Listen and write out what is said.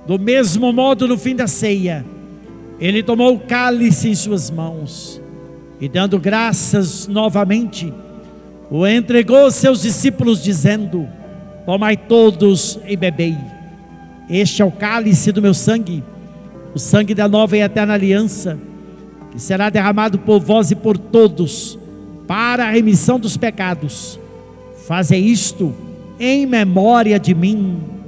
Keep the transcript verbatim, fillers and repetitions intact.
Do mesmo modo, no fim da ceia, ele tomou o cálice em suas mãos e, dando graças novamente, o entregou aos seus discípulos, dizendo: tomai todos e bebei. Este é o cálice do meu sangue, o sangue da nova e eterna aliança, que será derramado por vós e por todos, para a remissão dos pecados. Fazei isto em memória de mim.